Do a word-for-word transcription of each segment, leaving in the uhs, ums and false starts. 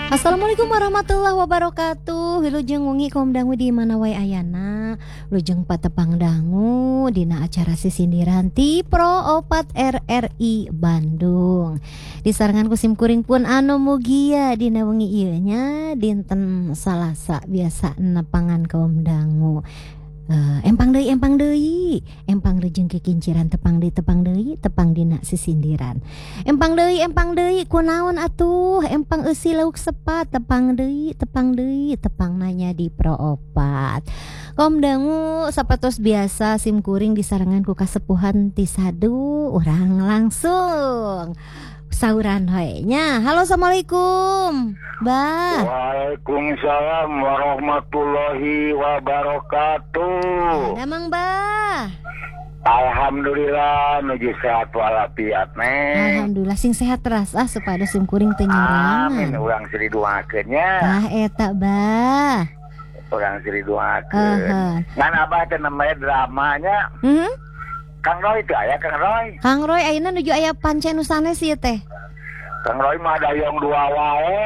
Assalamualaikum warahmatullahi wabarakatuh. Wilujeng wengi kaum dangu di mana wae ayana. Wilujeng patepang dangu dina acara sisindiran ti Pro opat R R I Bandung. Disarengan kusim kuring pun anu mugia dina wengi ieu nya dinten Salasa biasa nepangan kaum dangu. Uh, empang deui empang deui empang rejeng kekinciran tepang deui tepang deui tepang dina sisindiran empang deui empang deui kunaon atuh empang eusi lauk sepat tepang deui tepang deui tepang nanya di Pro opat kaum dangu sapatos biasa sim kuring disarengan ku kasepuhan ti sadu urang langsung sauran hoy nya. Halo, assalamualaikum Bah. Waalaikumsalam warahmatullahi wabarakatuh. Damang Bah. Alhamdulillah nuju sehat walafiat neng. Alhamdulillah sing sehat teras ah supaya sim kuring teu nyarangan. Amin urang siri duakeun nya. Tah eta Bah. Urang siri duakeun. Uh-huh. Ngan abah teh namanya dramanya. Hmm? Kang Roy teh aya Kang Roy. Kang Roy ayeuna nuju aya pancen nu sanes ieu teh. Kang Roy mah dayong dua wae.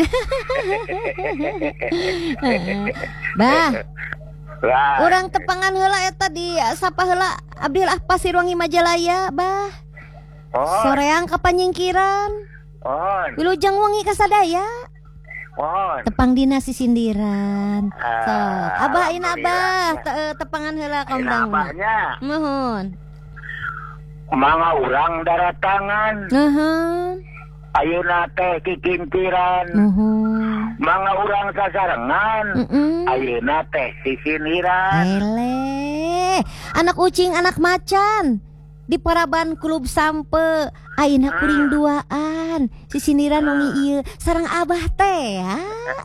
Bah. Lah. Urang tepangan heula eta di sapa heula abdi lah Pasir Wangi Majalaya, Bah. Oh. Soreang ka panyingkiran. Oh. Wilujeng wengi ka sadaya. Oh. Tepang dina sisindiran. Ah, So, abah ina abah alhamdulillah. te- tepangan heula kaum Ina dangu. abahnya. Nuhun. Mangga urang daratangan. Nuhun. Ayeuna teh kikintiran. Nuhun. Mangga urang sasarengan. Mm-mm. Ayeuna teh sisiniran. Ele, anak ucing anak macan di Paraban Klub Sampe ayeuna kuring duaan sisiniran wengi ieu sareng abah teh ya.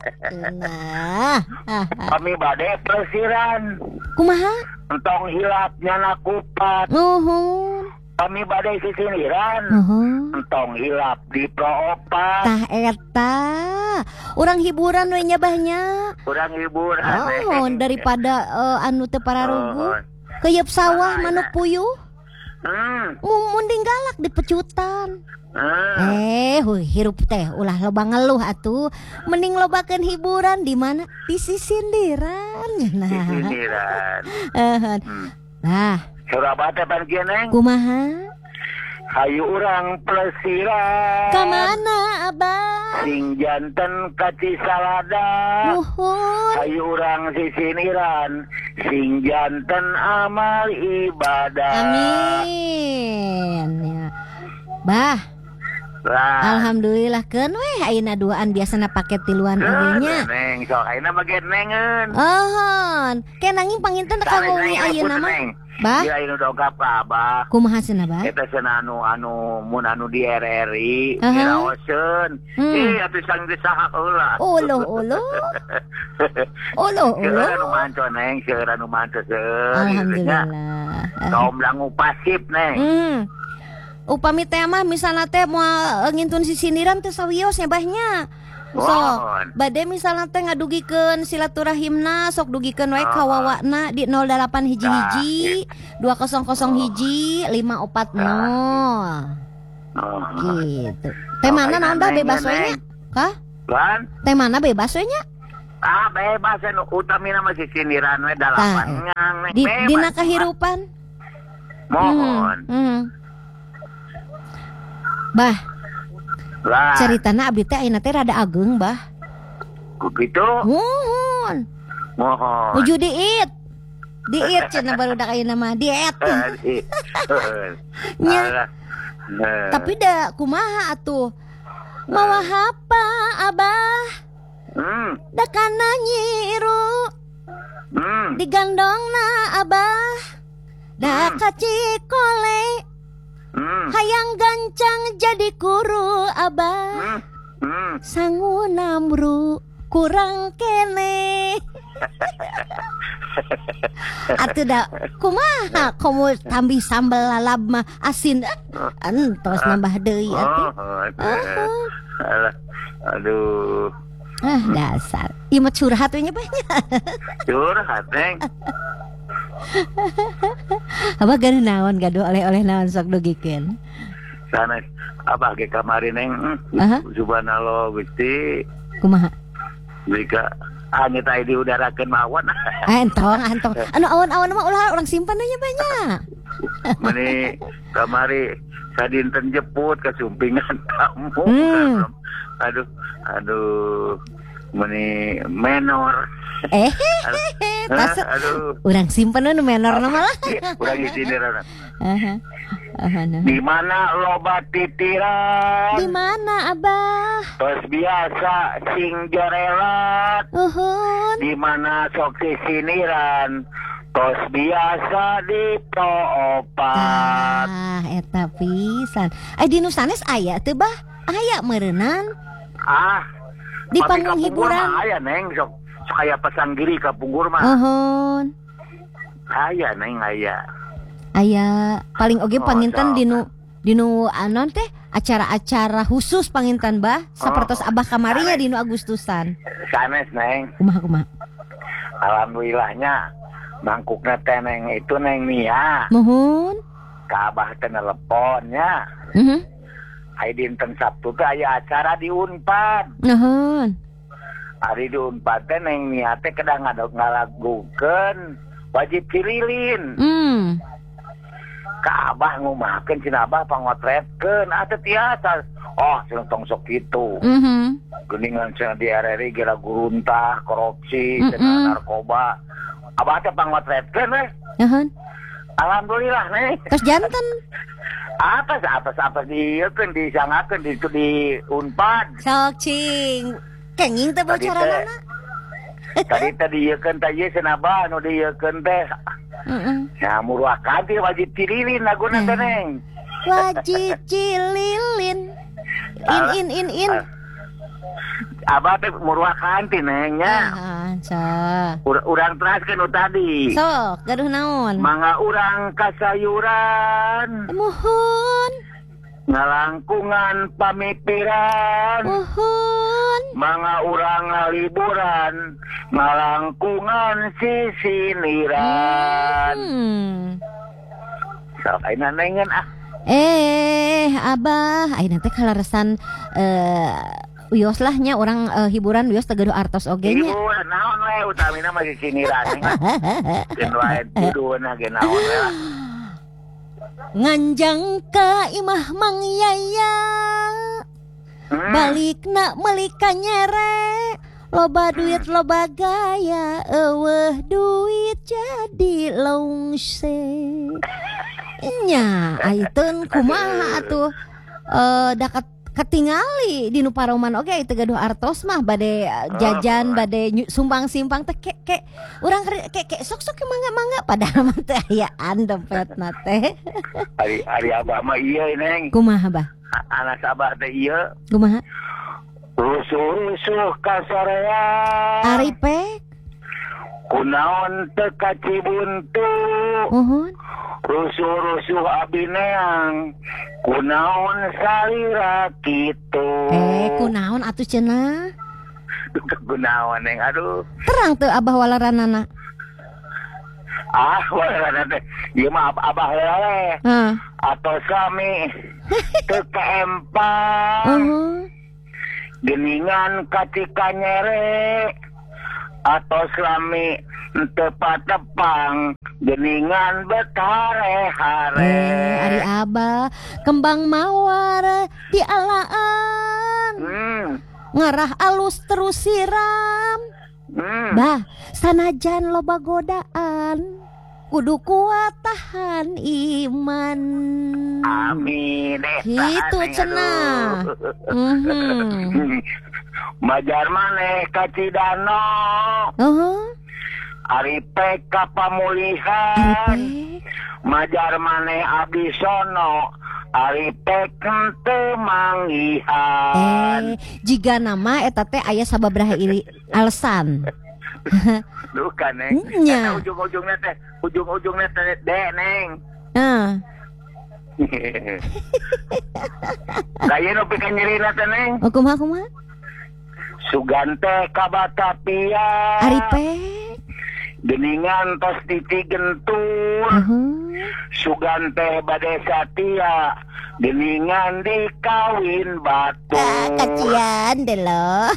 Nah, Kami bade pelesiran. kumaha? Entong hilapnya nakupat. Nuhun. Kami bade sisiniran. Nuhun. Entong hilap di Pro opat. Tah eta urang hiburan we nyabahnya. Kurang hiburan. Oh, daripada uh, anu teu pararugu. Keyep sawah Mana, manuk enak. puyuh. Hmm. Munding galak di pecutan. Hmm. Eh, huy, hirup teh ulah loba ngeluh atuh. Mending lobakeun hiburan di mana? Di sisindiran. Nah. Sisiniran. Eh, Hmm. nah, Surabaya pan kieu neng. kumaha? Hayu urang pelesiran. Ka mana, Abah? Sing janten kaci salada. Nuhun. Hayu urang sisiniran. Sing janten amal ibadah. Amin. Ya. Bah, Lah. alhamdulillah keun we ayeuna duaan biasana paket tiluan oge nya. Neng, sok ayeuna bagian nengen. Ohon, ke nanging panginten teu kanggo wi ayeuna mah. Bah, Dia ayeuna dogap ka Abah. kumaha cenah, Bah? Eta cenah anu anu mun anu di R R I Aha. diraoseun. Hmm. Eh atuh sang disaha heula. Uluh, uluh. Uluh, uluh. Seueur anu manto neng, seueur anu manto seueur. Alhamdulillah. Kaum dangu pasif neng. Hmm. Upami teh mah misalna teh moal ngintun sisiniran teh sawios nya bahnya. So, Wah. bade misalna teh ngadugikeun silaturahimna sok dugikeun wae ka Ah. wawana di nol delapan hiji hiji dua nol nol hiji lima opat nol. Oh. Gitu. Teh mana naon dah bebas we nya? Kah? Kan? Teh mana bebas we nya? Ah bebas anu utamina mah sisiniran we dalapan Tah. ngang neng. Di Bebas. dina kahirupan. Mohon. Hmm, hmm. Bah, Lah. ceritana abdi teh ayeuna teh rada ageung, Bah. Begitu. Muhun. Mohon. Nuju diit. Diit cenah barudak ayeuna mah diet. Nya. Alah. Nah. Tapi da kumaha atuh? Mawa hapa Abah? Hmm. Da kana nyiru Hmm. digandongna Abah. Da Hmm. kacikole Hmm. hayang gancang jadi kuru Abah. Hmm. Hmm. Sangu namru kurang kene. Atuh da kumaha komo tambih sambal lalab mah asin eh, entos nambah deui atuh. Oh, Ah, alah. Aduh. ah dasar. Ieu mah curhat we nya banyak. Curhat neng. Abah gaduh naon gaduh oleh-oleh naon sok dugikeun. Sanes abah ge kamari neng. Aha. Subhanallah Gusti. Kumaha? Jika angin tadi diudarakeun mawon. Ah, entong, entong. Anu awan-awan mah ulah orang simpan aja banyak. Meni kamari sadinten jeput ke sumpingan kamu. Hmm. Aduh, aduh. Meni menor. Eh, Hah, tas aduh. urang simpen nu menor na malah. Urang disindiran. Aha. Aha, nah. Di mana loba titiran? Di mana, Abah? Tos biasa sing jorelat. Uhun. Di mana sok sisiniran? Tos biasa dipoopat. Ah, eta pisan. Ai di nu sanes aya teu, Bah? Aya meureunang Ah, di tapi panggung kapunggur hiburan. mah aya neng sok sok aya pasanggiri kapunggur mah. Uhun. Aya neng aya. Aya paling oge Oh, panginten sok. dinu dinu anon teh acara-acara khusus panginten Bah sapertos Oh. Abah kamarinya dinu Agustusan. Sanes neng. Kumaha kumaha? Alhamdulillahnya mangkukna teh neng itu neng Nia. Muhun. Ka Abah teh nelponnya. Mhm. Ai dinten Sabtu teh aya acara di Unpad. Nuhun. Ari di Unpad teh neng Nia teh kedah ngadog ngalagukeun wajib cililin. Hmm. Ka Abah ngumahkeun cenah Abah pangotretkeun atuh tiasa. Oh, cenah tong sok kitu. Mhm. Geuningan cenah di R R I ge lagu runtah, korupsi, Mm-mm. cenah narkoba. Abah teh pangotretkeun we. Nuhun. Alhamdulillah neng. Tos janten. Atas atas atas dieukeun disangakeun di itu di Unpad. Sok cing. Kenging teh Tadi bocoranana. Tadi teh dieukeun teh ieu cenah Abah nu dieukeun teh. Heeh. Ya murah kanti wajib cililin laguna teh neng. Wajib cililin. In in in in. Abah teh murah kanti neng nya. Ah, sok. Ur- Urang teraskeun nu tadi. Sok, gaduh naon? Mangga urang kasayuran, Muhun. ngalangkungan pamikiran. Muhun. Mangga urang ngaliburan, ngalangkungan sisiniran. Hmm. Sok ayeuna nengen ah. Eh, Abah, ayeuna teh kalaresan eh Uyos lah nya orang eh, hiburan Uyos teh gaduh artos oge nya. Ibu naon we utamina mah sisiniran. Keun wae dudueuna ge naon we lah. Nganjang ka imah Mang Yaya. Hmm. Balikna meuli ka nyere. Loba duit loba gaya, eueuh duit jadi longse. Nya, ayeun kumaha atuh? Eh dakat ketingali di nu paroman oge teu gaduh artos mah bade eh, jajan bade nyu- sumbang simpang teh ke ke urang ke ke sok-sok mangga-mangga padahal mah teh ayaan dompetna teh. Ari ari Abah mah ieu neng. Kumaha Bah? Anak Abah teh ieu. Kumaha? Rusuh-rusuh kasorean. Ari pek. Kunaon teu kacibuntu. Uhun. Rusuh-rusuh abi neang. Kunaon salira kitu. Eh, kunaon atuh cenah? Kunaon neng aduh. Terang teu Abah walaranana. Ah, wala teh. Ieu mah ab- Abah heula. Heeh. Atau sami teu keempang. Uhun. Geningan katika nyere atau selami tepat tepang geningan betare-hare. Eh, ari Abah kembang mawar di alaan. Hmm. Ngarah alus terus siram. Hmm. Bah, sanajan loba godaan. Kudu kuat tahan iman. Amin. Eta, Gitu neng, cenah. aduh. Mhm. Majar maneh ka Cidano. Oh, Ari pek ka ari pamulihan. pek. Majar maneh abdi sono. Ari pek teu manggihan. Eh, jiga nama eta teh aya sababaraha iri alasan. Duh kan neng. Nya. Eta ujung-ujungnya teh, ujung-ujungnya teh dek neng. Nah, Kaya nu pikeun nyirina teh neng. oh, kumaha kumaha? Sugante ka Batavia. Ari pek. Geningan tos ditigentur. Uhum. Sugan teh bade satia. Geningan dikawin batu. Ah, kacian deh lo.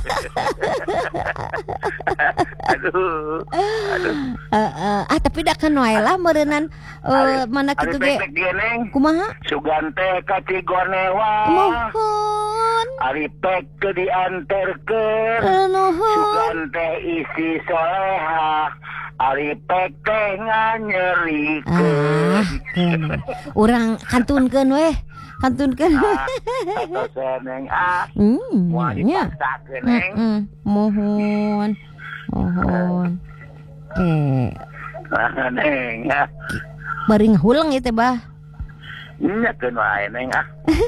Aduh. Aduh. Uh, uh, ah tapi dak kan wae lah meureunnan uh, mana kitu ge. Ari pek neng. Kumaha? Sugan teh kacigonewa. Mohon. Ari pek ke dianterkeun. Uh, nuhun. Sugan teh isi soleha. Ari pek teh nganyerikeun. Ah, keun. Urang kantunkeun weh. Kantunkeun. Ah, atau seneng ah. Hmm, Moal nya. dipaksakeun neng. Heeh. Mohon. Mohon. Eh, Ah, neng ah. bari ngahulang ieu teh bah. Nya keun wae neng ah.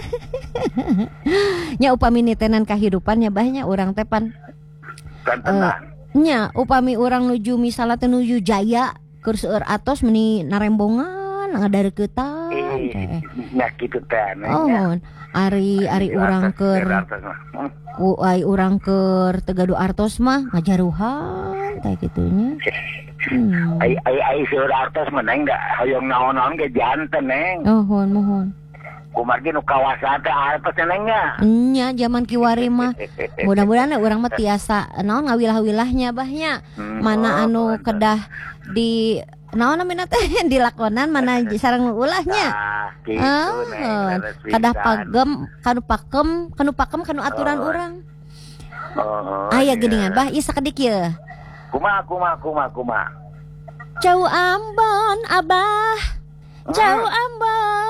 Nya upami nitenan kahidupannya bahnya urang teh pan Kan tenang. nya upami urang nuju misalnya teh nuju Jaya keur seueur atos meuni narembongan ngadareuketan Eh, teh. nya kitu teh neng. Oh, ari ari urang keur u ai urang keur teu gaduh artos mah ngajaruhan teh kitunya. Hmm. Ai ai ai seueur artos mah neng da hoyong naon-naon ge janten neng. Mohon mohon. Kumargi nu kawasan teh artos neng nya. Nya zaman kiwari mah mudah-mudahan urang mah tiasa naon ngawilah-wilahnya bahnya. Mana anu kedah di naon namina teh dilakonan mana sareng ulahnya. Ah, kitu Ah, neng. kadah pagem kanu pakem kanu pakem kanu aturan Oh. urang. Oh. Aya geuningan bah ieu sakedik ieu. Kumaha kumaha kumaha kumaha. Jauh Ambon Abah. Jauh Ambon